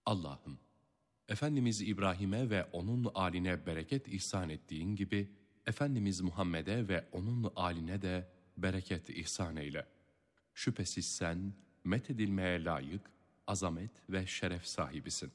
Allah'ım, Efendimiz İbrahim'e ve onun âline bereket ihsan ettiğin gibi, Efendimiz Muhammed'e ve onun âline de bereket ihsan eyle. Şüphesiz sen, methedilmeye layık, azamet ve şeref sahibisin.